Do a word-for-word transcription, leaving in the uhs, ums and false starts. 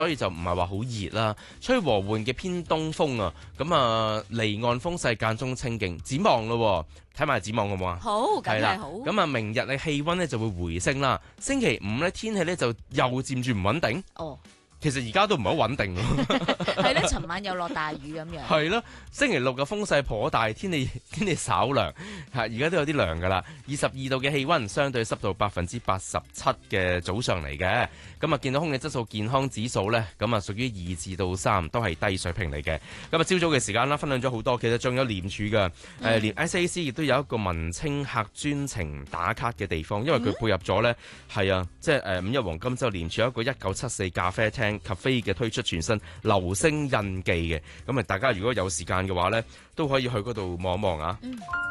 所以就唔係話好熱啦，吹和緩嘅偏東風啊，咁啊離岸風勢間中清勁。展望咯，睇埋展望好唔好啊？ 好，梗係啦係好。 咁啊，明日嘅氣温咧就會回升啦。星期五咧天氣咧就又漸轉唔穩定。 哦， 其實而家都唔係好穩定喎。 係咧，尋晚又落大雨咁樣。 係咯，星期六嘅風勢頗大，天氣天氣稍涼，嚇而家都有啲涼噶啦。二十二度嘅氣温，相對濕度百分之八十七嘅早上嚟嘅。咁啊，見到空氣質素健康指數呢，咁啊屬於二至到三，都係低水平嚟嘅。咁啊，朝早嘅時間啦，分享咗好多，其實仲有廉署嘅，誒、嗯、連 S A C 亦都有一個文青客專程打卡嘅地方，因為佢配合咗呢，係、嗯、啊，即係誒五一黃金週廉署有一個一九七四咖啡廳 cafe 嘅推出全新流星印記嘅，咁啊大家如果有時間嘅話呢，都可以去嗰度望一望啊。嗯